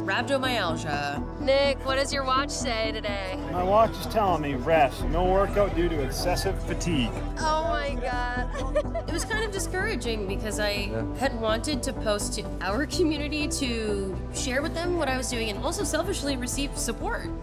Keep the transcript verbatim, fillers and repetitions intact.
rhabdomyalgia. Nick, what does your watch say today? My watch is telling me rest, no workout due to excessive fatigue. Oh my god. It was kind of discouraging because I yeah. had wanted to post to our community to share with them what I was doing and also selfishly receive support.